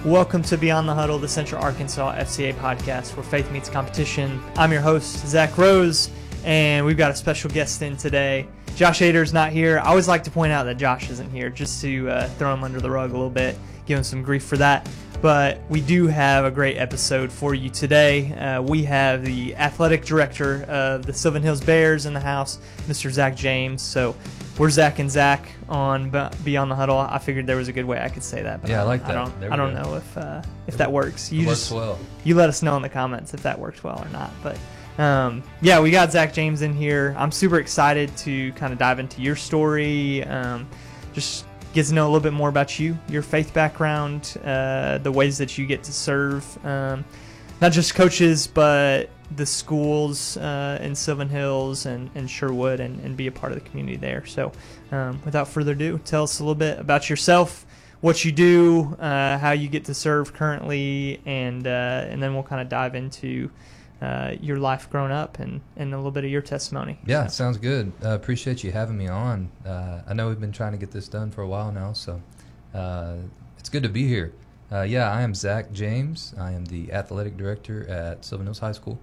Welcome to Beyond the Huddle, the Central Arkansas FCA podcast where faith meets competition. I'm your host, Zach Rose, and we've got a special guest in today. Josh Ader's not here. I always like to point out that Josh isn't here just to throw him under the rug a little bit, give him some grief for that. But we do have a great episode for you today. We have the athletic director of the Sylvan Hills Bears in the house, Mr. Zach James. So we're Zach and Zach on Beyond the Huddle. I figured there was a good way I could say that. But yeah, I like that. I don't know if that works. It works well. You let us know in the comments if that works well or not. But yeah, we got Zach James in here. I'm super excited to kind of dive into your story. Just get to know a little bit more about you, your faith background, the ways that you get to serve, not just coaches, but the schools in Sylvan Hills and Sherwood and be a part of the community there. So without further ado, tell us a little bit about yourself, what you do, how you get to serve currently, and then we'll kind of dive into your life growing up and a little bit of your testimony. Yeah, sounds good. Appreciate you having me on. I know we've been trying to get this done for a while now, so it's good to be here. Yeah, I am Zach James. I am the athletic director at Sylvan Hills High School.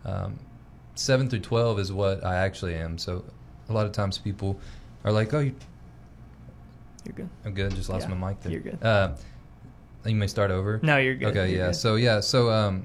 7 through 12 is what I actually am. So a lot of times people are like, "Oh, you're good." I'm good. Just lost my mic there. You're good. You may start over. No, you're good. Okay, you're yeah. Good. So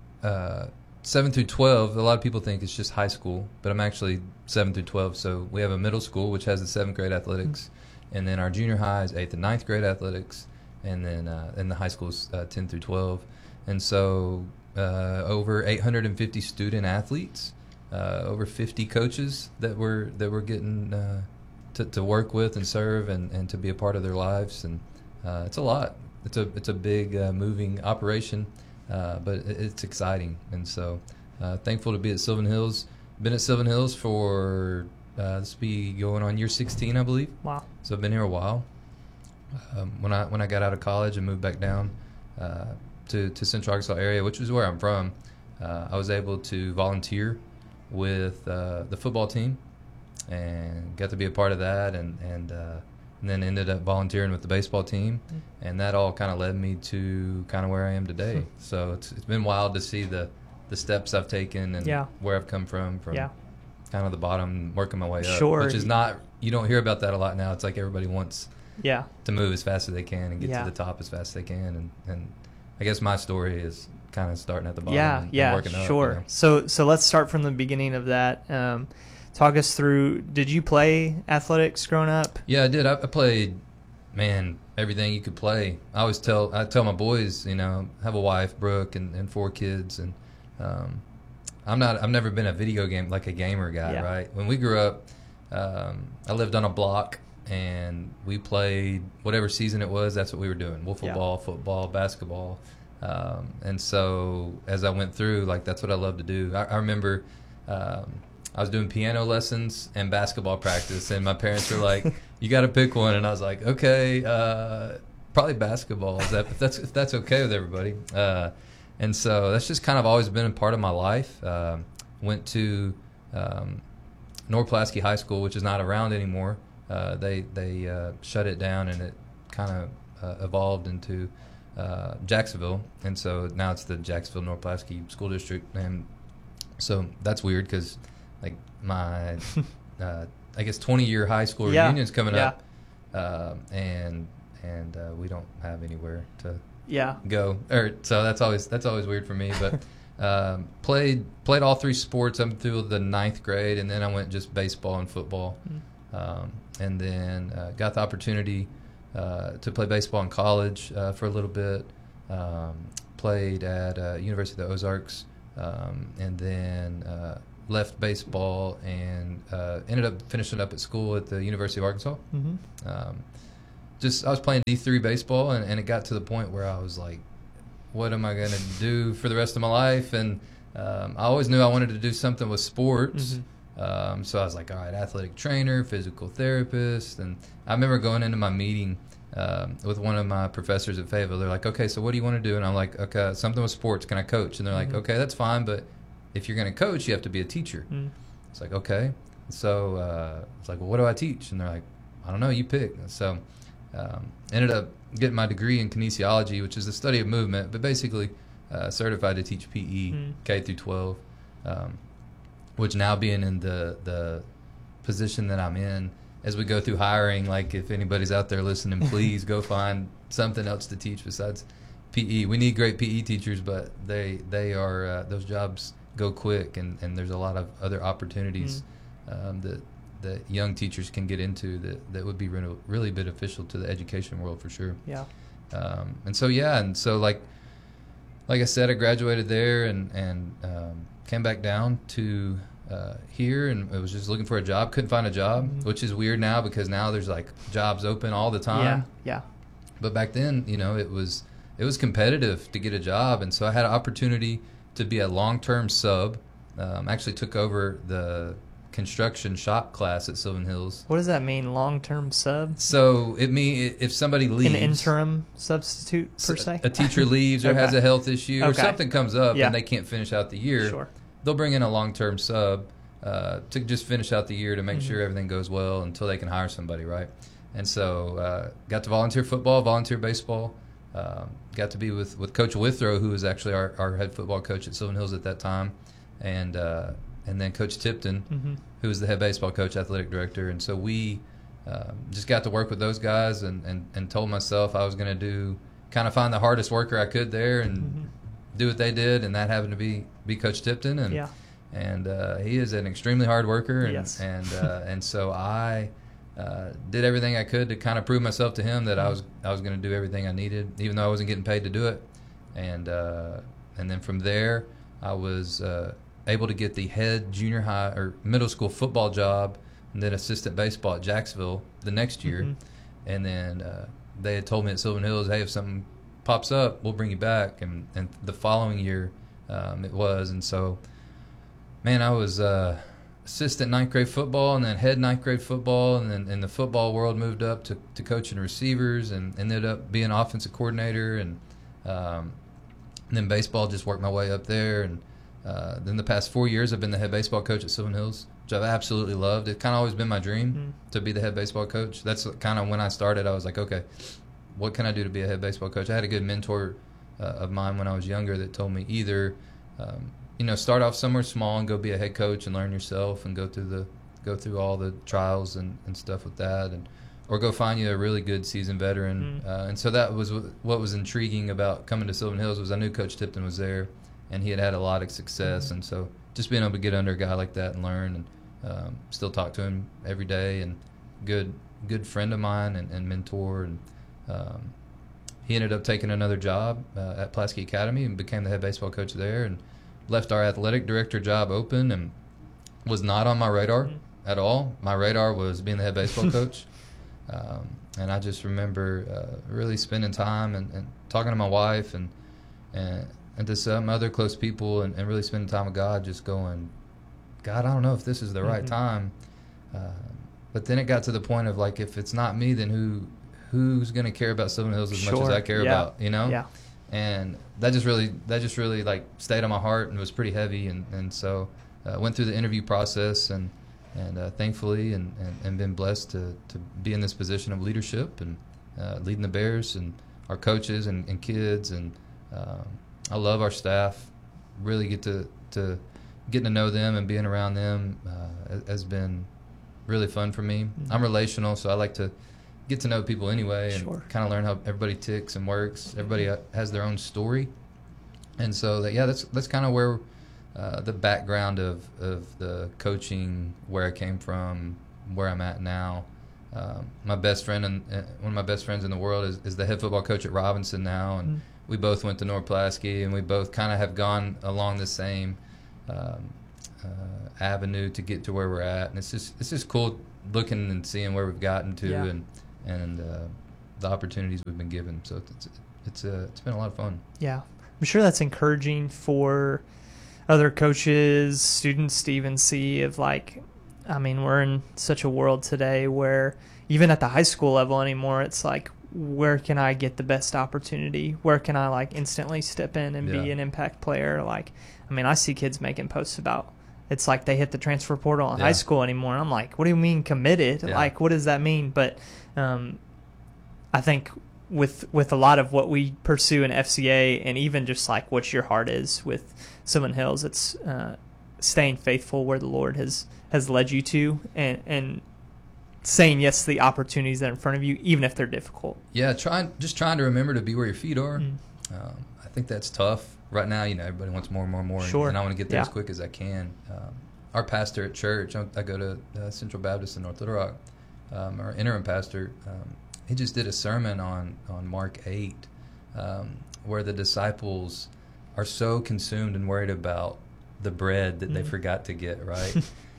7 through 12, a lot of people think it's just high school, but I'm actually 7 through 12. So we have a middle school, which has the 7th grade athletics, and then our junior high is 8th and 9th grade athletics, and then in the high school is 10 through 12. And so over 850 student athletes, over 50 coaches that we're getting to work with and serve and to be a part of their lives. And it's a lot. It's a big moving operation. But it's exciting, and so thankful to be at Sylvan Hills. Been at Sylvan Hills for this will be going on year 16, I believe. Wow! So I've been here a while. When I got out of college and moved back down to Central Arkansas area, which is where I'm from, I was able to volunteer with the football team and got to be a part of that, and then ended up volunteering with the baseball team, and that all kind of led me to kind of where I am today. So it's been wild to see the steps I've taken and where I've come from kind of the bottom, working my way up. Sure. Which is not, you don't hear about that a lot now. It's like everybody wants to move as fast as they can and get to the top as fast as they can. And I guess my story is kind of starting at the bottom and working up. Sure. You know? So let's start from the beginning of that. Talk us through, did you play athletics growing up? Yeah, I did. I played, everything you could play. I tell my boys, I have a wife, Brooke, and 4 kids, and I've never been a video game, like a gamer guy, right? When we grew up, I lived on a block, and we played whatever season it was, that's what we were doing. Wiffle ball, football, basketball. And so as I went through, that's what I love to do. I remember I was doing piano lessons and basketball practice, and my parents were like, "You got to pick one," and I was like, "Okay, probably basketball. If that's okay with everybody." And so that's just kind of always been a part of my life. Went to North Pulaski High School, which is not around anymore. They shut it down, and it kind of evolved into Jacksonville, and so now it's the Jacksonville North Pulaski School District, and so that's weird because my I guess 20-year high school reunion's coming up, and we don't have anywhere to go, so that's always weird for me. But played all 3 sports up through the 9th grade, and then I went just baseball and football, and then got the opportunity to play baseball in college for a little bit. Played at University of the Ozarks, and then left baseball and ended up finishing up at school at the University of Arkansas. I was playing D3 baseball, and it got to the point where I was like, what am I going to do for the rest of my life? And I always knew I wanted to do something with sports. So I was like, all right, athletic trainer, physical therapist. And I remember going into my meeting with one of my professors at Fayetteville. They're like, okay, so what do you want to do? And I'm like, okay, something with sports. Can I coach? And they're like, okay, that's fine, but if you're going to coach, you have to be a teacher. It's like, okay. So it's like, well, what do I teach? And they're like, I don't know, you pick. So Ended up getting my degree in kinesiology, which is the study of movement, but basically certified to teach PE K through 12, which now being in the position that I'm in, as we go through hiring, like if anybody's out there listening, please go find something else to teach besides PE. We need great PE teachers, but they are those jobs go quick, and there's a lot of other opportunities that young teachers can get into that would be really beneficial to the education world for sure. Yeah. And so like I said, I graduated there and came back down to here, and I was just looking for a job. Couldn't find a job, which is weird now because now there's like jobs open all the time. Yeah. But back then, it was competitive to get a job, and so I had an opportunity to be a long-term sub. Actually took over the construction shop class at Sylvan Hills. What does that mean, long-term sub? So it means if somebody leaves, an interim substitute per se. A teacher leaves or has a health issue or something comes up and they can't finish out the year. Sure. They'll bring in a long-term sub to just finish out the year to make sure everything goes well until they can hire somebody, right? And so got to volunteer football, volunteer baseball. Got to be with Coach Withrow, who was actually our head football coach at Sylvan Hills at that time, and then Coach Tipton, who was the head baseball coach, athletic director. And so we just got to work with those guys and told myself I was going to find the hardest worker I could there and do what they did, and that happened to be Coach Tipton. And he is an extremely hard worker, and so I did everything I could to kind of prove myself to him that I was going to do everything I needed, even though I wasn't getting paid to do it. And then from there, I was able to get the head junior high or middle school football job, and then assistant baseball at Jacksonville the next year. And then they had told me at Sylvan Hills, hey, if something pops up, we'll bring you back. And the following year it was. And so, man, I was assistant ninth grade football, and then head ninth grade football, and then in the football world moved up to coaching receivers, and ended up being offensive coordinator, and then baseball, just worked my way up there. And then the past 4 years I've been the head baseball coach at Sylvan Hills, which I've absolutely loved. It's kind of always been my dream to be the head baseball coach. That's kind of when I started. I was like, okay, what can I do to be a head baseball coach? I had a good mentor of mine when I was younger that told me either start off somewhere small and go be a head coach and learn yourself and go through all the trials and stuff with that, or go find you a really good seasoned veteran. And so that was what was intriguing about coming to Sylvan Hills, was I knew Coach Tipton was there, and he had a lot of success. And so just being able to get under a guy like that and learn, and still talk to him every day, and good friend of mine and mentor. And he ended up taking another job at Pulaski Academy and became the head baseball coach there, and left our athletic director job open, and was not on my radar at all. My radar was being the head baseball coach. And I just remember really spending time and talking to my wife and to some other close people, and really spending time with God, just going, God, I don't know if this is the right time. But then it got to the point of, like, if it's not me, then who's going to care about Sylvan Hills as much as I care about, Yeah. And that just really like stayed on my heart and was pretty heavy. And so went through the interview process, and thankfully and been blessed to be in this position of leadership and leading the Bears and our coaches and kids. And I love our staff. Really getting to know them and being around them has been really fun for me. I'm relational, so I like to get to know people anyway, and kind of learn how everybody ticks and works. Everybody has their own story. And so that's kind of where the background of the coaching, where I came from, where I'm at now. My best friend and one of my best friends in the world is the head football coach at Robinson now, and we both went to North Pulaski, and we both kind of have gone along the same avenue to get to where we're at. And it's just cool looking and seeing where we've gotten to, and the opportunities we've been given. So it's been a lot of fun. Yeah, I'm sure that's encouraging for other coaches, students to even see of, like, I mean, we're in such a world today where even at the high school level anymore, it's like, where can I get the best opportunity? Where can I, like, instantly step in and be an impact player? Like, I mean, I see kids making posts about, it's like they hit the transfer portal in high school anymore. And I'm like, what do you mean committed? Like, what does that mean? But I think with a lot of what we pursue in FCA, and even just like what your heart is with Southern Hills, it's staying faithful where the Lord has led you to, and saying yes to the opportunities that are in front of you, even if they're difficult. Yeah, trying to remember to be where your feet are. I think that's tough right now. Everybody wants more and more and more, Sure. and I want to get there as quick as I can. Our pastor at church, I go to Central Baptist in North Little Rock. Our interim pastor, he just did a sermon on Mark 8, where the disciples are so consumed and worried about the bread that they forgot to get, right?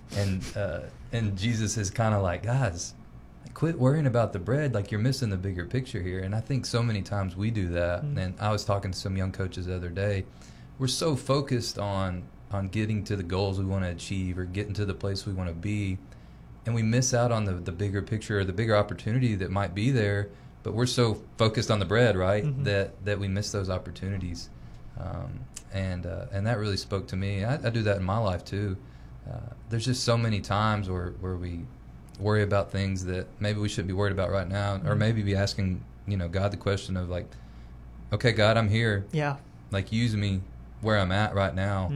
And Jesus is kind of like, guys, quit worrying about the bread. Like, you're missing the bigger picture here. And I think so many times we do that. And I was talking to some young coaches the other day. We're so focused on getting to the goals we want to achieve or getting to the place we want to be, and we miss out on the bigger picture or the bigger opportunity that might be there. But we're so focused on the bread, right, that we miss those opportunities. And that really spoke to me. I do that in my life too. There's just so many times where we worry about things that maybe we shouldn't be worried about right now, or maybe be asking God the question of like, okay, God, I'm here. Yeah. Like, use me where I'm at right now,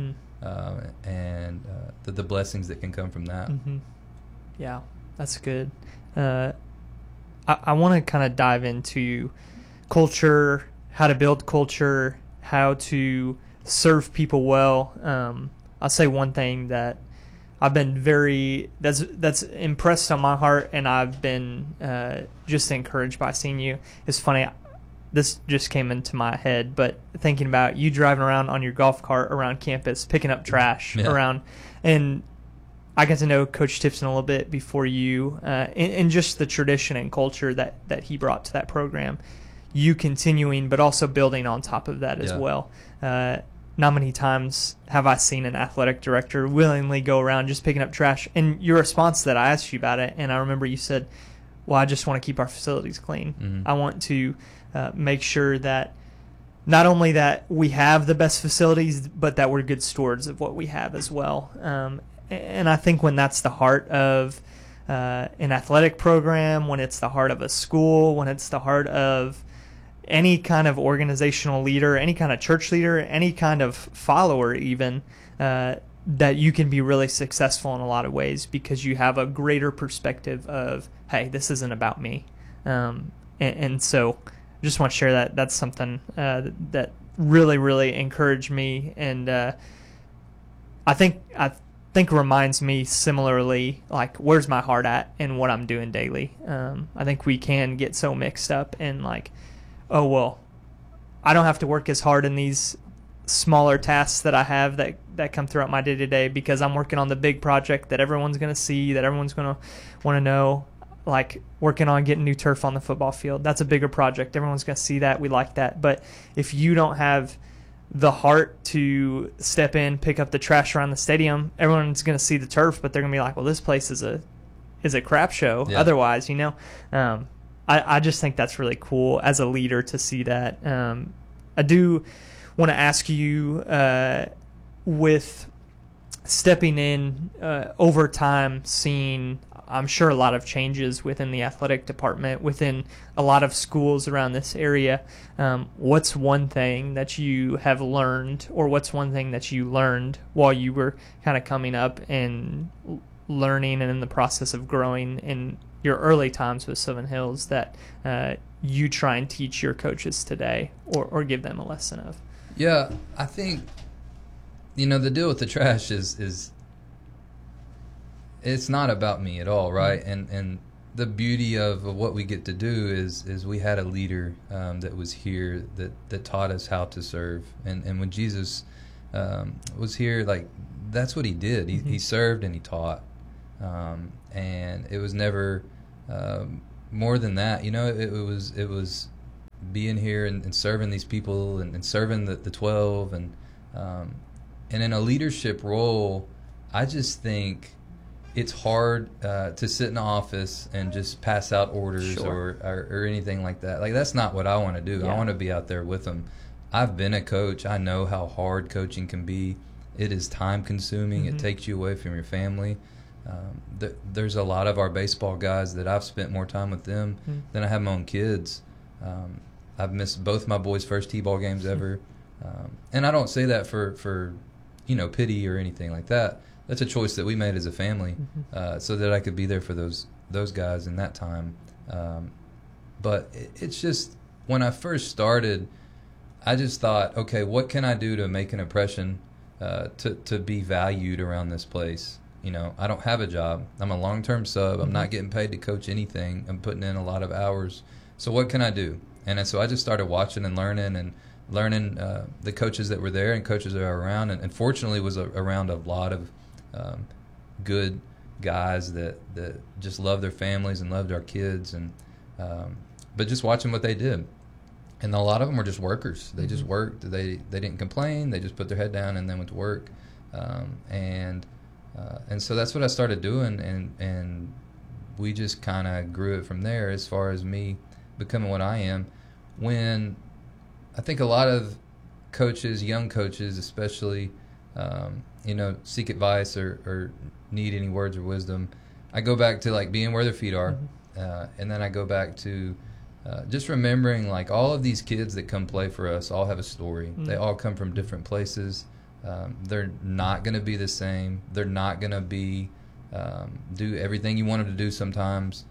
and the blessings that can come from that. Yeah, that's good. I want to kind of dive into culture, how to build culture, how to serve people well. I'll say one thing that I've been that's impressed on my heart, and I've been just encouraged by seeing you. It's funny, this just came into my head, but thinking about you driving around on your golf cart around campus, picking up trash around, and I got to know Coach Tipson a little bit before you, and just the tradition and culture that he brought to that program. You continuing, but also building on top of that as well. Not many times have I seen an athletic director willingly go around just picking up trash. And your response to that, I asked you about it, and I remember you said, well, I just want to keep our facilities clean. I want to make sure that not only that we have the best facilities, but that we're good stewards of what we have as well. And I think when that's the heart of an athletic program, when it's the heart of a school, when it's the heart of any kind of organizational leader, any kind of church leader, any kind of follower even, that you can be really successful in a lot of ways because you have a greater perspective of, hey, this isn't about me. And so I just want to share that. That's something that really, really encouraged me. And I think reminds me similarly, like, where's my heart at and what I'm doing daily. I think we can get so mixed up in like, oh, well, I don't have to work as hard in these smaller tasks that I have that come throughout my day-to-day because I'm working on the big project that everyone's going to see, that everyone's going to want to know, like working on getting new turf on the football field. That's a bigger project. Everyone's going to see that. We like that. But if you don't have the heart to step in, pick up the trash around the stadium, everyone's going to see the turf, but they're going to be like, well, this place is a crap show. Yeah. Otherwise, I just think that's really cool as a leader to see that. I do want to ask you, with stepping in over time, seeing, I'm sure, a lot of changes within the athletic department, within a lot of schools around this area. What's one thing that you have learned, or what's one thing that you learned while you were kind of coming up and learning and in the process of growing in your early times with Southern Hills that you try and teach your coaches today or give them a lesson of? Yeah, I think, the deal with the trash is it's not about me at all, right? And the beauty of what we get to do is we had a leader that was here that taught us how to serve. And when Jesus was here, like, that's what he did. He served and he taught. And it was never more than that. It was being here and serving these people and serving the 12 and in a leadership role. I just think it's hard to sit in the office and just pass out orders or anything like that. Like, that's not what I want to do. I want to be out there with them. I've been a coach. I know how hard coaching can be. It is time consuming. It takes you away from your family. There's a lot of our baseball guys that I've spent more time with them than I have my own kids. I've missed both my boys' first T-ball games ever. And I don't say that for pity or anything like that. That's a choice that we made as a family, so that I could be there for those guys in that time. But it's just, when I first started, I just thought, okay, what can I do to make an impression, to be valued around this place? I don't have a job. I'm a long-term sub. I'm not getting paid to coach anything. I'm putting in a lot of hours. So what can I do? And so I just started watching and learning the coaches that were there and coaches that are around. And fortunately was around a lot of good guys that just loved their families and loved our kids. But just watching what they did. And a lot of them were just workers. They just worked. They didn't complain. They just put their head down and then went to work. And so that's what I started doing, and we just kind of grew it from there as far as me becoming what I am. When I think a lot of coaches, young coaches especially, seek advice or need any words or wisdom, I go back to like being where their feet are, and then I go back to just remembering like all of these kids that come play for us all have a story. They all come from different places. They're not going to be the same. They're not going to be do everything you want them to do sometimes.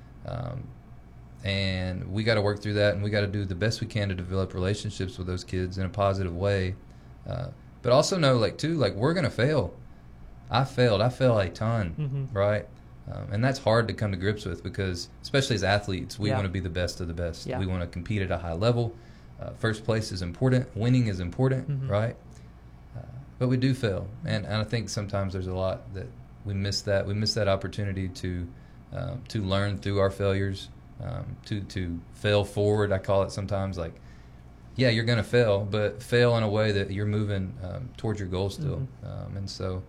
And we got to work through that, and we got to do the best we can to develop relationships with those kids in a positive way. But also know, we're going to fail. I failed a ton, right? And that's hard to come to grips with, because especially as athletes, we want to be the best of the best. We want to compete at a high level. First place is important. Winning is important, right? But we do fail, and I think sometimes there's a lot that we miss that opportunity to learn through our failures, to fail forward. I call it sometimes, like, yeah, you're going to fail, but fail in a way that you're moving towards your goal still. And so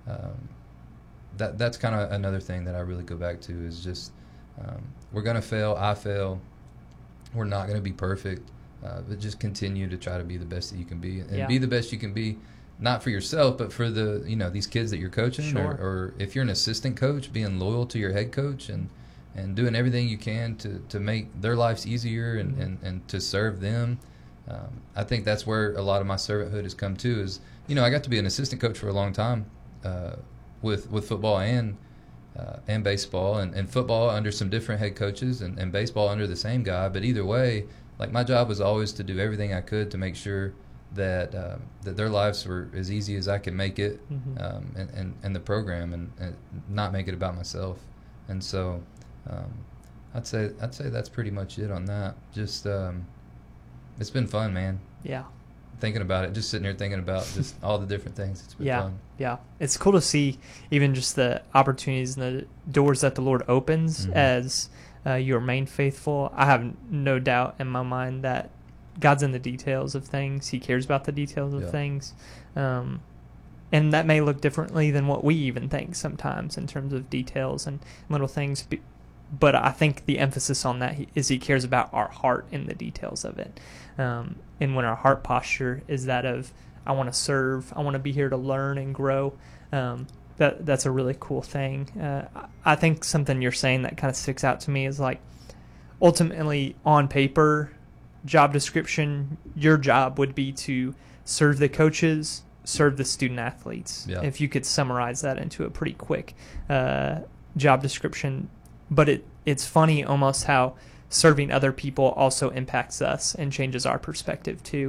that's kind of another thing that I really go back to is just we're going to fail. I fail. We're not going to be perfect, but just continue to try to be the best that you can be, and be the best you can be. Not for yourself, but for these kids that you're coaching, or if you're an assistant coach, being loyal to your head coach and doing everything you can to make their lives easier and to serve them. I think that's where a lot of my servanthood has come to is, I got to be an assistant coach for a long time with football and baseball, and football under some different head coaches and baseball under the same guy. But either way, like, my job was always to do everything I could to make sure that their lives were as easy as I could make it, and the program, and not make it about myself. And so I'd say that's pretty much it on that. Just it's been fun, man. Yeah. Thinking about it, just sitting here thinking about just all the different things. It's been fun. Yeah. It's cool to see even just the opportunities and the doors that the Lord opens as you remain faithful. I have no doubt in my mind that God's in the details of things. He cares about the details of things. And that may look differently than what we even think sometimes in terms of details and little things. But I think the emphasis on that is He cares about our heart in the details of it. And when our heart posture is that of, I want to serve, I want to be here to learn and grow, that's a really cool thing. I think something you're saying that kind of sticks out to me is, like, ultimately on paper, job description, your job would be to serve the coaches, serve the student athletes. If you could summarize that into a pretty quick job description. But it's funny almost how serving other people also impacts us and changes our perspective too.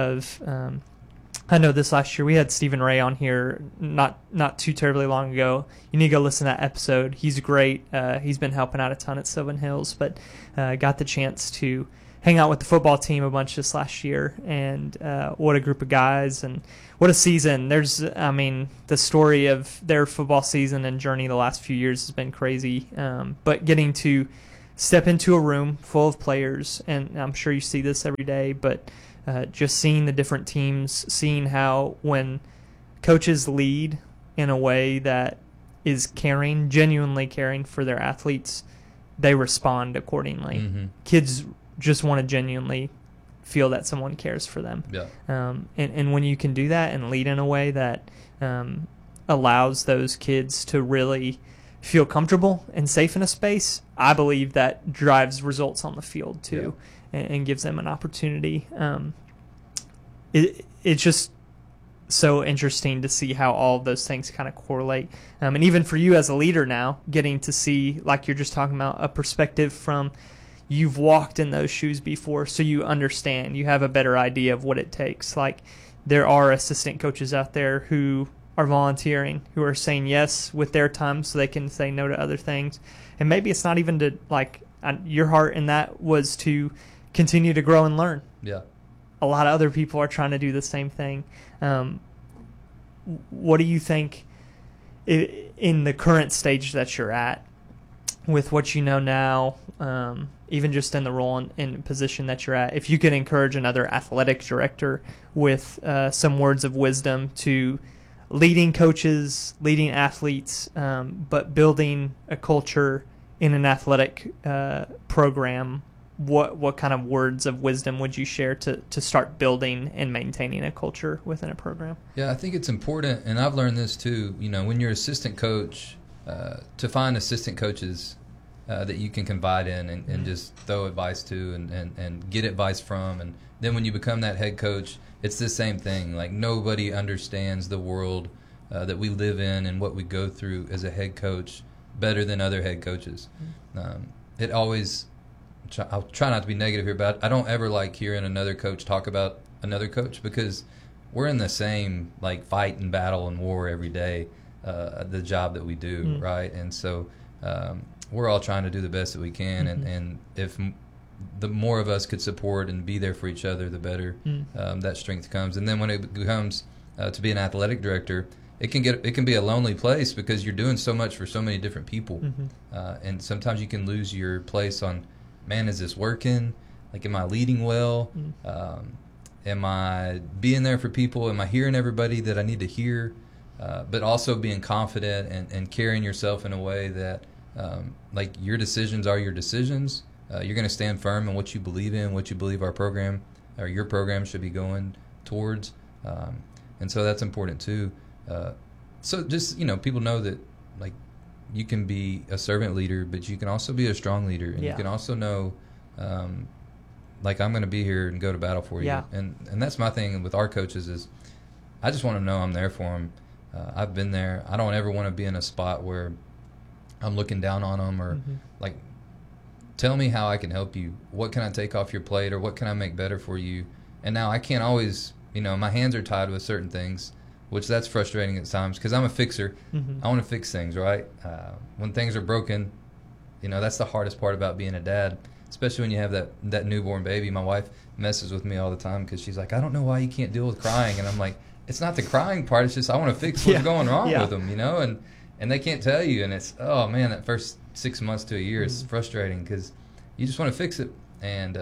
I know this last year we had Stephen Ray on here not too terribly long ago. You need to go listen to that episode. He's great. He's been helping out a ton at Sylvan Hills, but got the chance to hang out with the football team a bunch this last year, and what a group of guys and what a season. The story of their football season and journey the last few years has been crazy, but getting to step into a room full of players, and I'm sure you see this every day, but just seeing the different teams, seeing how when coaches lead in a way that is caring, genuinely caring for their athletes, they respond accordingly. Kids just want to genuinely feel that someone cares for them. And when you can do that and lead in a way that allows those kids to really feel comfortable and safe in a space, I believe that drives results on the field too, and gives them an opportunity. It's just so interesting to see how all of those things kind of correlate. And even for you as a leader now, getting to see, like you're just talking about, a perspective from you've walked in those shoes before, so you understand, you have a better idea of what it takes. Like, there are assistant coaches out there who are volunteering, who are saying yes with their time so they can say no to other things. And maybe it's not even to, like, your heart in that was to continue to grow and learn. Yeah. A lot of other people are trying to do the same thing. What do you think in the current stage that you're at, with what you know now, even just in the role and position that you're at, if you could encourage another athletic director with some words of wisdom to leading coaches, leading athletes, but building a culture in an athletic program, what kind of words of wisdom would you share to start building and maintaining a culture within a program? Yeah, I think it's important, and I've learned this too, when you're assistant coach, to find assistant coaches that you can confide in and just throw advice to and get advice from. And then when you become that head coach, it's the same thing. Like, nobody understands the world that we live in and what we go through as a head coach better than other head coaches. It always... I'll try not to be negative here, but I don't ever like hearing another coach talk about another coach, because we're in the same fight and battle and war every day, the job that we do, right? And so we're all trying to do the best that we can, and if the more of us could support and be there for each other, the better that strength comes. And then when it becomes to be an athletic director, it can be a lonely place, because you're doing so much for so many different people, and sometimes you can lose your place on, man, is this working? Like, am I leading well? Am I being there for people? Am I hearing everybody that I need to hear? But also being confident and carrying yourself in a way that, your decisions are your decisions. You're going to stand firm in what you believe in, what you believe our program or your program should be going towards. And so that's important too. So just, people know that, you can be a servant leader, but you can also be a strong leader, and you can also know, I'm going to be here and go to battle for you. And that's my thing with our coaches is, I just want to know I'm there for them. I've been there. I don't ever want to be in a spot where I'm looking down on them or tell me how I can help you. What can I take off your plate, or what can I make better for you? And now I can't always, my hands are tied with certain things, which that's frustrating at times, because I'm a fixer. I want to fix things, right? When things are broken, that's the hardest part about being a dad, especially when you have that newborn baby. My wife messes with me all the time, because she's like, I don't know why you can't deal with crying. And I'm like, it's not the crying part. It's just I want to fix what's going wrong with them, and they can't tell you. And it's, oh, man, that first 6 months to a year is frustrating, because you just want to fix it. And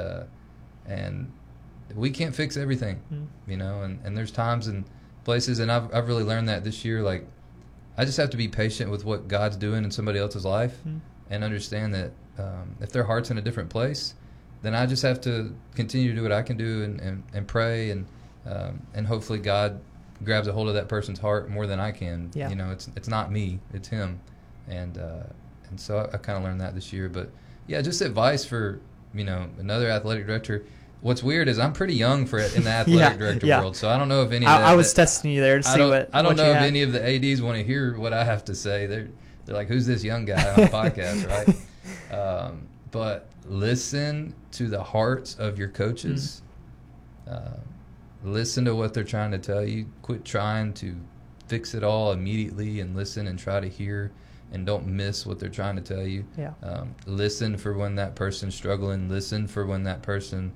we can't fix everything, and there's times and places, and I've really learned that this year. I just have to be patient with what God's doing in somebody else's life, and understand that if their heart's in a different place, then I just have to continue to do what I can do and pray, and hopefully God grabs a hold of that person's heart more than I can. It's not me, it's Him, and so I kind of learned that this year. But yeah, just advice for another athletic director. What's weird is I'm pretty young in the athletic director world, so I don't know if any of that... I was testing you there to see what I don't know if any of the ADs want to hear what I have to say. They're like, who's this young guy on the podcast, right? But listen to the hearts of your coaches. Listen to what they're trying to tell you. Quit trying to fix it all immediately, and listen and try to hear, and don't miss what they're trying to tell you. Listen for when that person's struggling. Listen for when that person...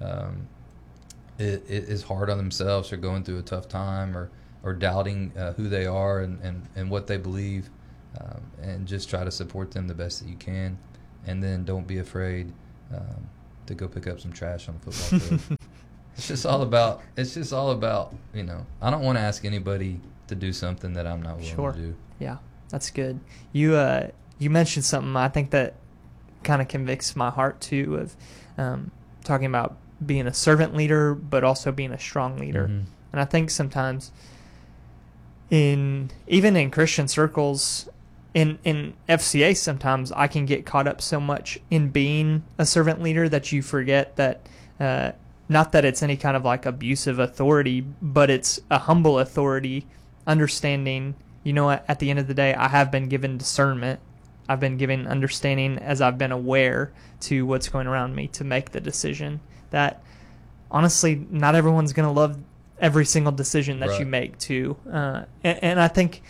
it is hard on themselves, or going through a tough time, or doubting who they are and what they believe, and just try to support them the best that you can, and then don't be afraid to go pick up some trash on the football field. It's just all about I don't want to ask anybody to do something that I'm not willing to do. Yeah, that's good. You mentioned something I think that kind of convicts my heart too, of talking about being a servant leader, but also being a strong leader. And I think sometimes even in Christian circles, in FCA, sometimes I can get caught up so much in being a servant leader that you forget that, not that it's any kind of like abusive authority, but it's a humble authority, understanding, at the end of the day, I have been given discernment. I've been given understanding as I've been aware to what's going around me to make the decision that honestly, not everyone's going to love every single decision that you make too. And I think,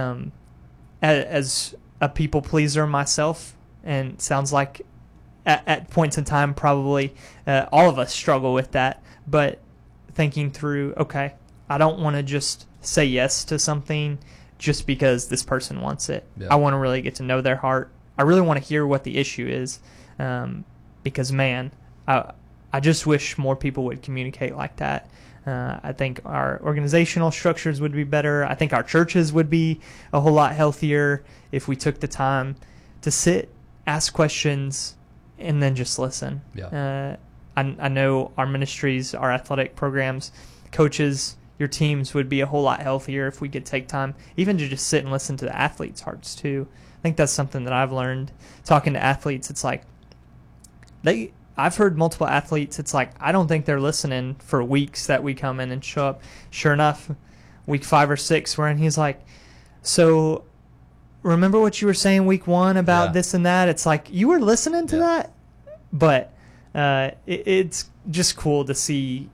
as a people pleaser myself, and sounds like at points in time probably all of us struggle with that, but thinking through, okay, I don't want to just say yes to something just because this person wants it. Yeah. I want to really get to know their heart. I really want to hear what the issue is, because man, I just wish more people would communicate like that. I think our organizational structures would be better. I think our churches would be a whole lot healthier if we took the time to sit, ask questions, and then just listen. Yeah. I know our ministries, our athletic programs, coaches, your teams would be a whole lot healthier if we could take time even to just sit and listen to the athletes' hearts too. I think that's something that I've learned talking to athletes. It's like I've heard multiple athletes, it's like, I don't think they're listening for weeks that we come in and show up. Sure enough, week 5 or 6, wherein he's like, so remember what you were saying week 1 about this and that? It's like, you were listening to that? But it's just cool to see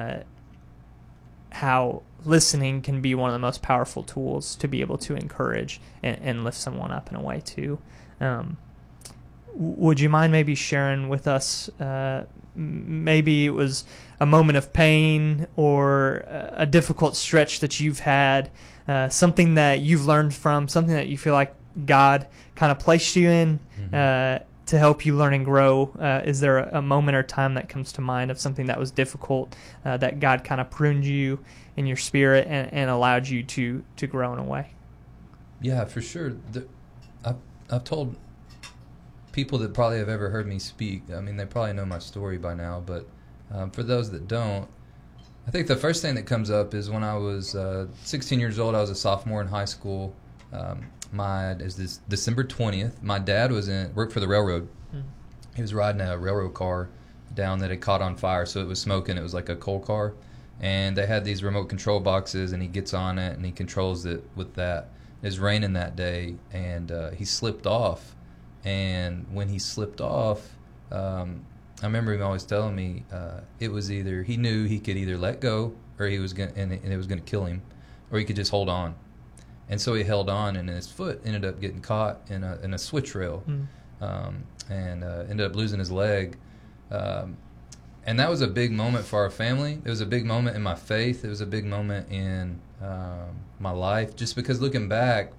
how listening can be one of the most powerful tools to be able to encourage and lift someone up in a way too. Would you mind maybe sharing with us, maybe it was a moment of pain or a difficult stretch that you've had, something that you've learned from, something that you feel like God kind of placed you in to help you learn and grow? Is there a moment or time that comes to mind of something that was difficult, that God kind of pruned you in your spirit and allowed you to grow in a way? Yeah, for sure. I've told people that probably have ever heard me speak, I mean, they probably know my story by now, but for those that don't, I think the first thing that comes up is when I was 16 years old, I was a sophomore in high school. This December 20th, my dad worked for the railroad. He was riding a railroad car down that had caught on fire, so it was smoking. It was like a coal car, and they had these remote control boxes, and he gets on it, and he controls it with that. It was raining that day, and he slipped off. And when he slipped off, I remember him always telling me it was either he knew he could either let go or he was and it was going to kill him, or he could just hold on. And so he held on, and his foot ended up getting caught in a switch rail, and ended up losing his leg. And that was a big moment for our family. It was a big moment in my faith. It was a big moment in my life, just because looking back,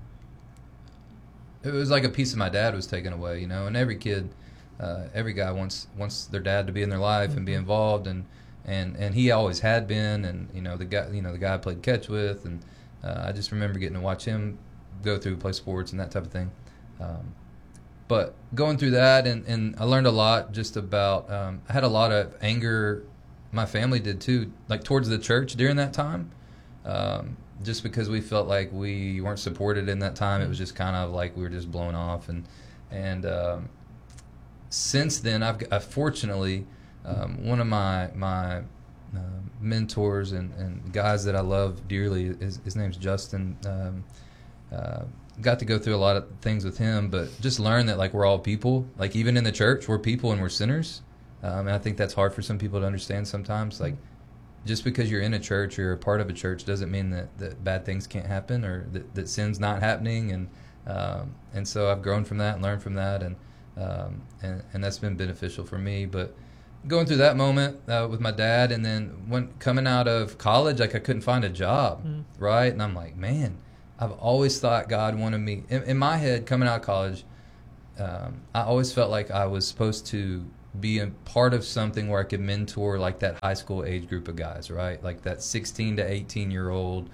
it was like a piece of my dad was taken away, and every kid, every guy wants their dad to be in their life and be involved, and he always had been, and the guy I played catch with, and I just remember getting to watch him go through, play sports and that type of thing. But going through that, and I learned a lot just about, I had a lot of anger, my family did too, like towards the church during that time. Just because we felt like we weren't supported in that time. It was just kind of like we were just blown off. And since then, I've fortunately, one of my mentors and guys that I love dearly, his name's Justin, got to go through a lot of things with him, but just learn that, like, we're all people. Like, even in the church, we're people and we're sinners. And I think that's hard for some people to understand sometimes. Like, just because you're in a church or you're a part of a church doesn't mean that bad things can't happen, or that sin's not happening. And so I've grown from that and learned from that, and that's been beneficial for me. But going through that moment with my dad, and then coming out of college, like, I couldn't find a job, right? And I'm like, man, I've always thought God wanted me. In my head, coming out of college, I always felt like I was supposed to be a part of something where I could mentor, like, that high school age group of guys, right? Like that 16 to 18-year-old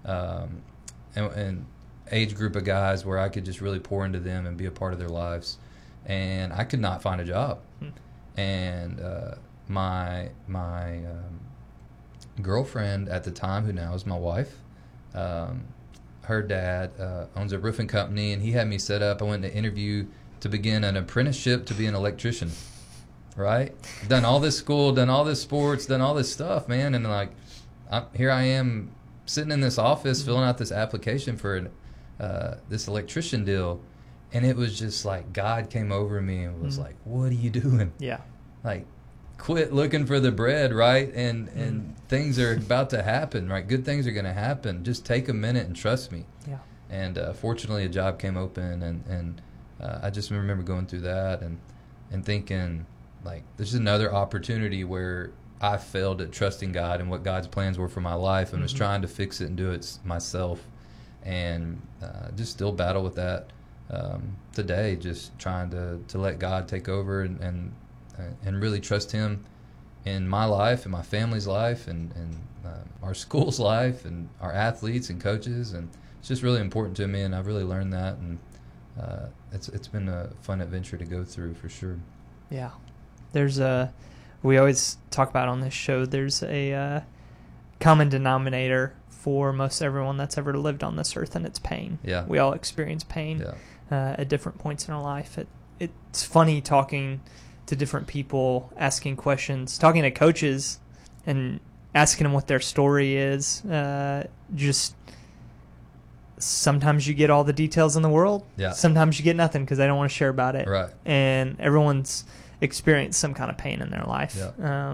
and age group of guys where I could just really pour into them and be a part of their lives. And I could not find a job. And my girlfriend at the time, who now is my wife, her dad owns a roofing company, and he had me set up. I went to interview to begin an apprenticeship to be an electrician. Right? Done all this school, done all this sports, done all this stuff, man. And like, here I am sitting in this office filling out this application for this electrician deal. And it was just like God came over me and was like, what are you doing? Yeah. Like, quit looking for the bread, right? And things are about to happen, right? Good things are going to happen. Just take a minute and trust me. Yeah. And fortunately, a job came open, and I just remember going through that and thinking, like, there's another opportunity where I failed at trusting God and what God's plans were for my life, and was trying to fix it and do it myself, and just still battle with that today. Just trying to let God take over and really trust Him in my life and my family's life and our school's life and our athletes and coaches, and it's just really important to me, and I've really learned that, and it's been a fun adventure to go through for sure. Yeah. We always talk about on this show, there's a common denominator for most everyone that's ever lived on this earth, and it's pain. Yeah. We all experience pain Yeah. at different points in our life. It's funny talking to different people, asking questions, talking to coaches and asking them what their story is. Just sometimes you get all the details in the world. Yeah. Sometimes you get nothing because they don't want to share about it. Right. And everyone's experienced some kind of pain in their life. Yeah.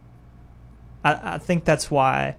I think that's why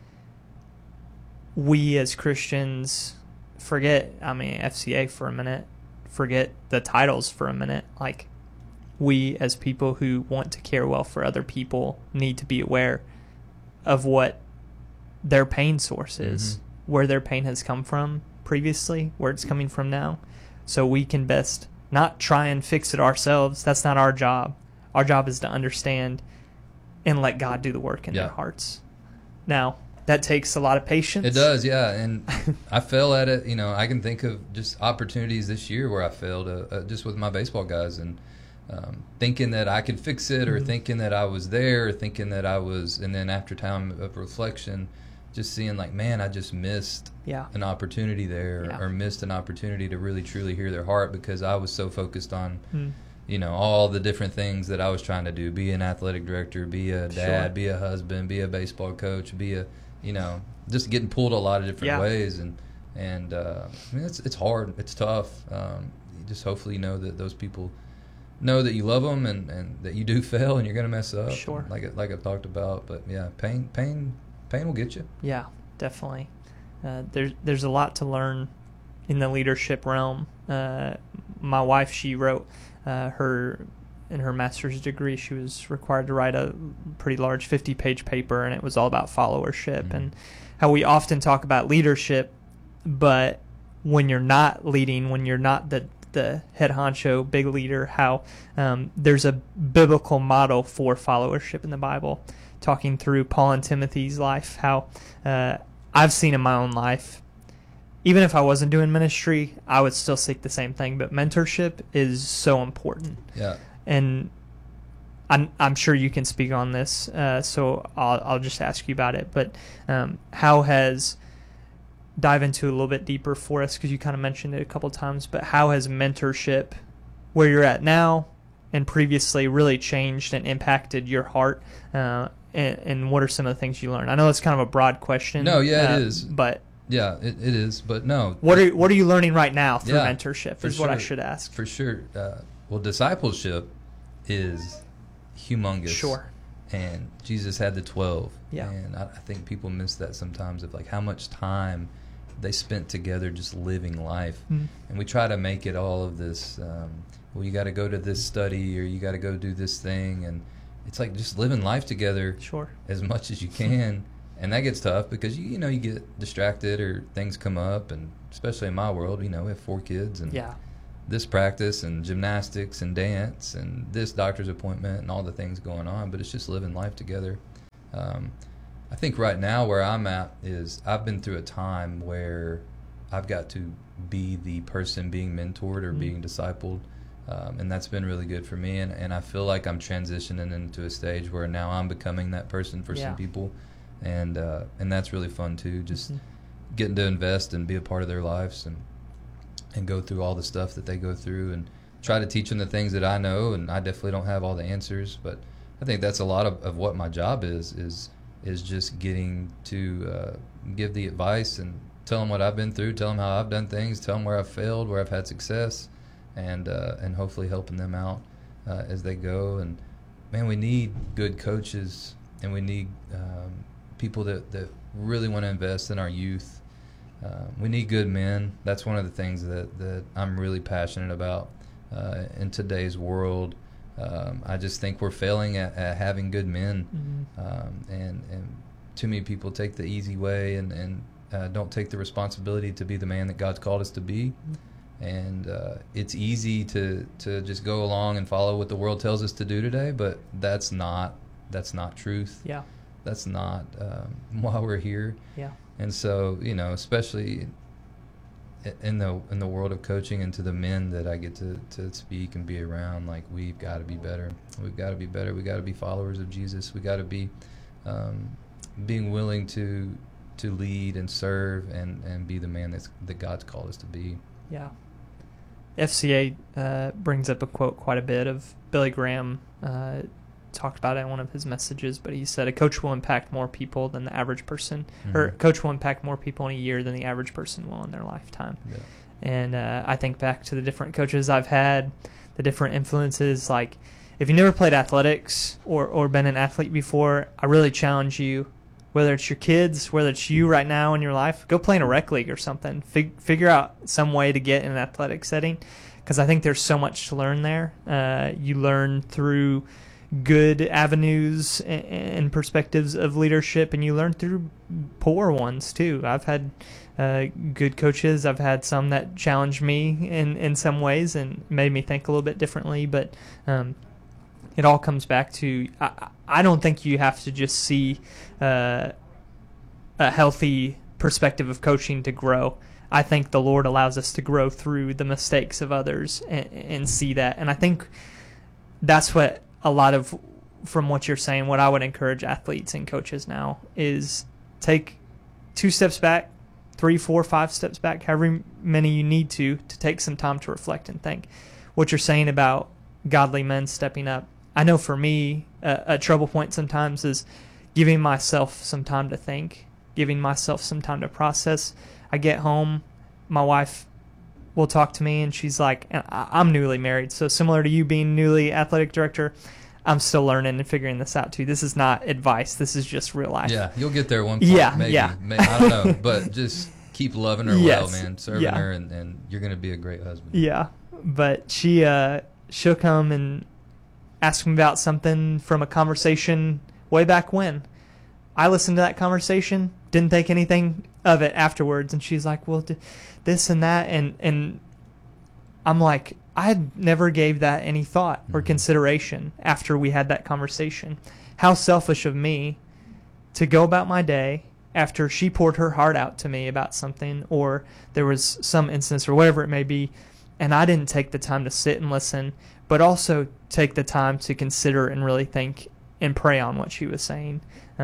we as Christians forget, FCA for a minute, forget the titles for a minute. Like, we as people who want to care well for other people need to be aware of what their pain source is, where their pain has come from previously, where it's coming from now, so we can best not try and fix it ourselves. That's not our job. Our job is to understand and let God do the work in their hearts. Now, that takes a lot of patience. It does, yeah. And I fail at it. I can think of just opportunities this year where I failed just with my baseball guys, and thinking that I could fix it, or thinking that I was there, or thinking that I was, and then after time of reflection, just seeing like, man, I just missed an opportunity there, or missed an opportunity to really truly hear their heart, because I was so focused on, all the different things that I was trying to do, be an athletic director, be a dad, be a husband, be a baseball coach, be a, just getting pulled a lot of different ways. And it's hard. It's tough. You just hopefully know that those people know that you love them, and that you do fail and you're going to mess up. Sure. Like I've talked about, but yeah, pain will get you. Yeah, definitely. There's a lot to learn in the leadership realm. My wife, she wrote in her master's degree, she was required to write a pretty large 50-page paper, and it was all about followership and how we often talk about leadership, but when you're not leading, when you're not the head honcho, big leader, how there's a biblical model for followership in the Bible, talking through Paul and Timothy's life, how I've seen in my own life, even if I wasn't doing ministry, I would still seek the same thing, but mentorship is so important. Yeah. And I'm sure you can speak on this, so I'll just ask you about it. But how has, dive into a little bit deeper for us, because you kind of mentioned it a couple of times, but how has mentorship, where you're at now and previously, really changed and impacted your heart? And what are some of the things you learned? I know it's kind of a broad question. No, yeah, it is. But yeah, it is. But no. What are you learning right now through mentorship is what I should ask. For sure. Well, discipleship is humongous. Sure. And Jesus had the 12. Yeah. And I think people miss that sometimes, of like how much time they spent together just living life. And we try to make it all of this, well, you got to go to this study, or you got to go do this thing. And it's like just living life together as much as you can. And that gets tough because, you get distracted, or things come up. And especially in my world, we have 4 kids, and this practice and gymnastics and dance and this doctor's appointment and all the things going on. But it's just living life together. I think right now where I'm at is I've been through a time where I've got to be the person being mentored or being discipled. And that's been really good for me. And I feel like I'm transitioning into a stage where now I'm becoming that person for some people. And that's really fun too. Just getting to invest and be a part of their lives and go through all the stuff that they go through and try to teach them the things that I know. And I definitely don't have all the answers, but I think that's a lot of what my job is just getting to give the advice and tell them what I've been through, tell them how I've done things, tell them where I've failed, where I've had success, and hopefully helping them out as they go. And man, we need good coaches, and we need people that really want to invest in our youth. We need good men. That's one of the things that I'm really passionate about in today's world. I just think we're failing at having good men, and too many people take the easy way and don't take the responsibility to be the man that God's called us to be. And it's easy to just go along and follow what the world tells us to do today, but that's not truth. Yeah. That's not why we're here. Yeah. And so, especially in the world of coaching, and to the men that I get to speak and be around, like, we've got to be better. We've got to be better. We've got to be followers of Jesus. We've got to be being willing to lead and serve and be the man that God's called us to be. Yeah. FCA brings up a quote quite a bit of Billy Graham. Talked about it in one of his messages, but he said a coach will impact more people than the average person, or a coach will impact more people in a year than the average person will in their lifetime. Yeah. And I think back to the different coaches I've had, the different influences. Like, if you never played athletics or been an athlete before, I really challenge you, whether it's your kids, whether it's you right now in your life, go play in a rec league or something. Figure out some way to get in an athletic setting, because I think there's so much to learn there. You learn through good avenues and perspectives of leadership, and you learn through poor ones too. I've had good coaches. I've had some that challenged me in some ways and made me think a little bit differently, but it all comes back to I don't think you have to just see a healthy perspective of coaching to grow. I think the Lord allows us to grow through the mistakes of others and see that. And I think that's what a lot of, from what you're saying, what I would encourage athletes and coaches now is take 2 steps back, 3, 4, 5 steps back, however many you need to take some time to reflect and think. What you're saying about godly men stepping up, I know for me, a trouble point sometimes is giving myself some time to think, giving myself some time to process. I get home, my wife will talk to me, and she's like, and I'm newly married, so similar to you being newly athletic director, I'm still learning and figuring this out too. This is not advice. This is just real life. Yeah, you'll get there one point. Yeah, maybe. yeah. I don't know, but just keep loving her yes. well, man. Serving her, and you're going to be a great husband. Yeah, but she'll come and ask me about something from a conversation way back when. I listened to that conversation, didn't think anything of it afterwards, and she's like, well, this and that, and I'm like, I never gave that any thought or consideration after we had that conversation. How selfish of me to go about my day after she poured her heart out to me about something, or there was some instance or whatever it may be, and I didn't take the time to sit and listen, but also take the time to consider and really think and pray on what she was saying.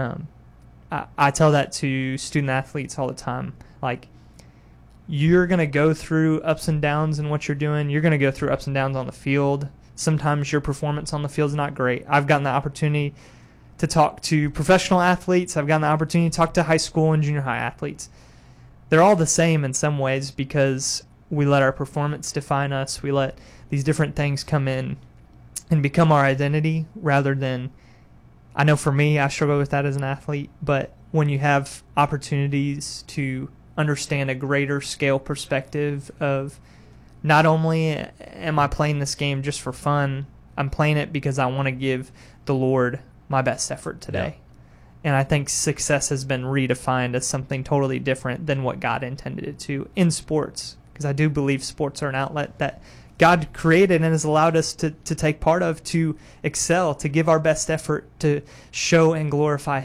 I tell that to student athletes all the time. Like, you're going to go through ups and downs in what you're doing. You're going to go through ups and downs on the field. Sometimes your performance on the field is not great. I've gotten the opportunity to talk to professional athletes. I've gotten the opportunity to talk to high school and junior high athletes. They're all the same in some ways because we let our performance define us. We let these different things come in and become our identity rather than, I know for me, I struggle with that as an athlete, but when you have opportunities to understand a greater scale perspective of not only am I playing this game just for fun, I'm playing it because I want to give the Lord my best effort today. Yeah. And I think success has been redefined as something totally different than what God intended it to in sports, because I do believe sports are an outlet that God created and has allowed us to take part of, to excel, to give our best effort, to show and glorify